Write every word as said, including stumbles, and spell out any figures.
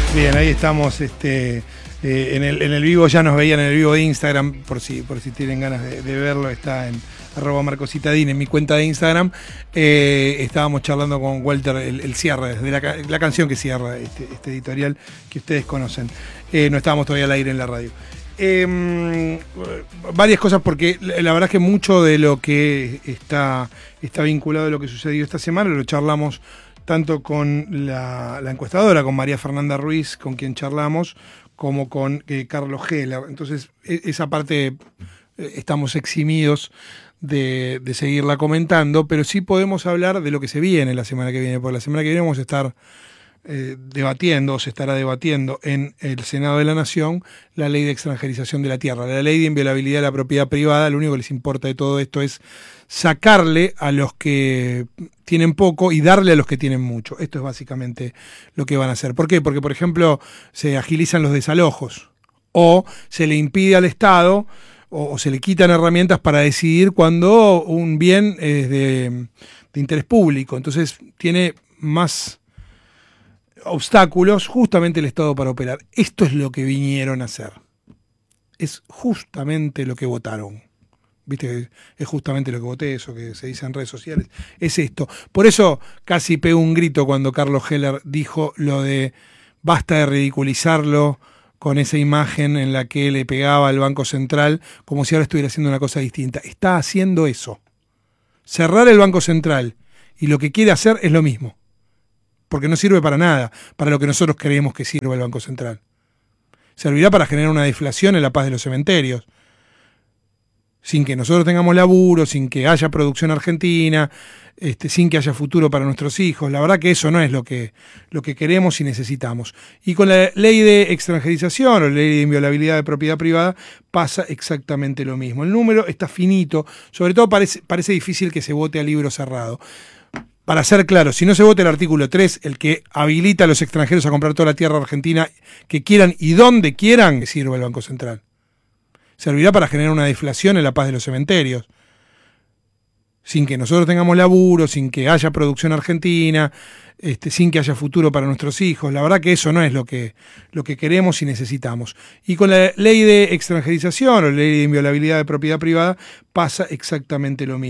Bien, ahí estamos este, eh, en, el, en el vivo, ya nos veían en el vivo de Instagram, por si, por si tienen ganas de, de verlo, está en arroba marcositadín en mi cuenta de Instagram. Eh, estábamos charlando con Walter el, el cierre, de la, la canción que cierra este, este editorial que ustedes conocen. Eh, no estábamos todavía al aire en la radio. Eh, varias cosas, porque la verdad es que mucho de lo que está, está vinculado a lo que sucedió esta semana lo charlamos tanto con la, la encuestadora, con María Fernanda Ruiz, con quien charlamos, como con eh, Carlos Heller. Entonces, e, esa parte eh, estamos eximidos de, de seguirla comentando, pero sí podemos hablar de lo que se viene la semana que viene, porque la semana que viene vamos a estar eh, debatiendo, o se estará debatiendo en el Senado de la Nación, la ley de extranjerización de la tierra, la ley de inviolabilidad de la propiedad privada. Lo único que les importa de todo esto es sacarle a los que tienen poco y darle a los que tienen mucho. Esto es básicamente lo que van a hacer. ¿Por qué? Porque, por ejemplo, se agilizan los desalojos o se le impide al Estado o, o se le quitan herramientas para decidir cuando un bien es de, de interés público. Entonces tiene más obstáculos justamente el Estado para operar. Esto es lo que vinieron a hacer. Es justamente lo que votaron. Viste, es justamente lo que voté, eso que se dice en redes sociales, es esto. Por eso casi pegó un grito cuando Carlos Heller dijo lo de basta de ridiculizarlo con esa imagen en la que le pegaba al Banco Central como si ahora estuviera haciendo una cosa distinta. Está haciendo eso. Cerrar el Banco Central y lo que quiere hacer es lo mismo. Porque no sirve para nada, para lo que nosotros creemos que sirve el Banco Central. Servirá para generar una deflación en la paz de los cementerios, sin que nosotros tengamos laburo, sin que haya producción argentina, este, sin que haya futuro para nuestros hijos. La verdad que eso no es lo que, lo que queremos y necesitamos. Y con la ley de extranjerización o la ley de inviolabilidad de propiedad privada pasa exactamente lo mismo. El número está finito, sobre todo parece, parece difícil que se vote a libro cerrado. Para ser claro, si no se vota el artículo tres, el que habilita a los extranjeros a comprar toda la tierra argentina que quieran y donde quieran, que sirva el Banco Central. Servirá para generar una deflación en la paz de los cementerios, sin que nosotros tengamos laburo, sin que haya producción argentina, este, sin que haya futuro para nuestros hijos. La verdad que eso no es lo que, lo que queremos y necesitamos. Y con la ley de extranjerización o la ley de inviolabilidad de propiedad privada pasa exactamente lo mismo.